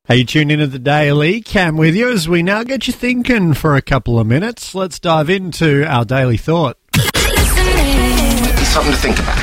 Hey, you tuned into the Daily. Cam with you as we now get you thinking for a couple of minutes. Let's dive into our daily thought. Something to think about.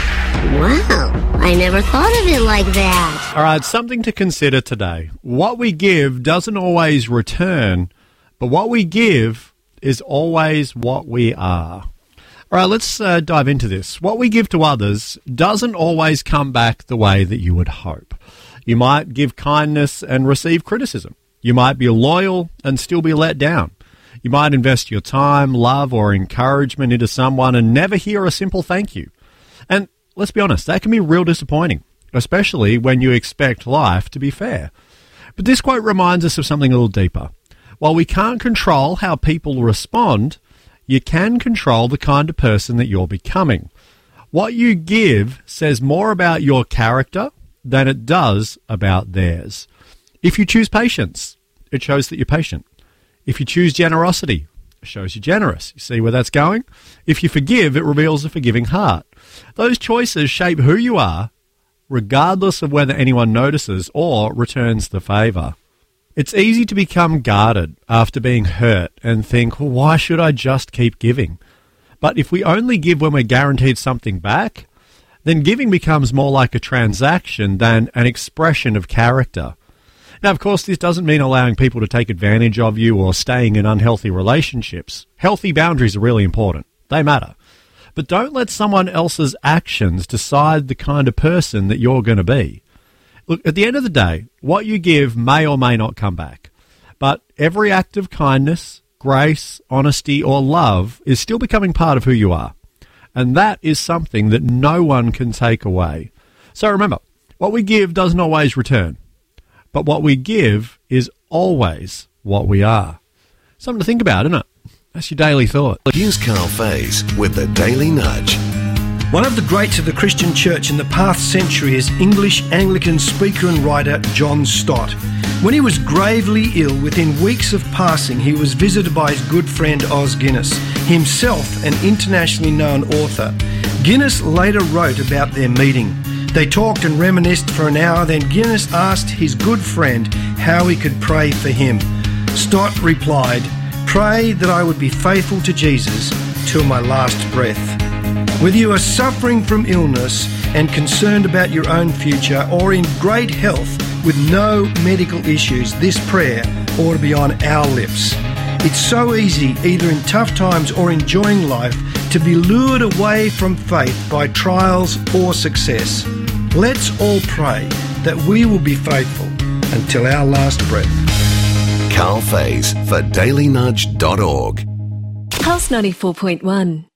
Wow, I never thought of it like that. All right, something to consider today. What we give doesn't always return, but what we give is always what we are. All right, let's dive into this. What we give to others doesn't always come back the way that you would hope. You might give kindness and receive criticism. You might be loyal and still be let down. You might invest your time, love, or encouragement into someone and never hear a simple thank you. And let's be honest, that can be real disappointing, especially when you expect life to be fair. But this quote reminds us of something a little deeper. While we can't control how people respond, you can control the kind of person that you're becoming. What you give says more about your character than it does about theirs. If you choose patience, it shows that you're patient. If you choose generosity, it shows you're generous. You see where that's going? If you forgive, it reveals a forgiving heart. Those choices shape who you are, regardless of whether anyone notices or returns the favour. It's easy to become guarded after being hurt and think, well, why should I just keep giving? But if we only give when we're guaranteed something back, then giving becomes more like a transaction than an expression of character. Now, of course, this doesn't mean allowing people to take advantage of you or staying in unhealthy relationships. Healthy boundaries are really important. They matter. But don't let someone else's actions decide the kind of person that you're going to be. Look, at the end of the day, what you give may or may not come back. But every act of kindness, grace, honesty, or love is still becoming part of who you are. And that is something that no one can take away. So remember, what we give doesn't always return. But what we give is always what we are. Something to think about, isn't it? That's your daily thought. Here's Carl Faze with the Daily Nudge. One of the greats of the Christian church in the past century is English Anglican speaker and writer John Stott. When he was gravely ill, within weeks of passing, he was visited by his good friend Os Guinness, himself an internationally known author. Guinness later wrote about their meeting. They talked and reminisced for an hour, then Guinness asked his good friend how he could pray for him. Stott replied, "Pray that I would be faithful to Jesus till my last breath." Whether you are suffering from illness and concerned about your own future, or in great health with no medical issues, this prayer ought to be on our lips. It's so easy, either in tough times or enjoying life, to be lured away from faith by trials or success. Let's all pray that we will be faithful until our last breath. Carl Faze for dailynudge.org. Pulse 94.1.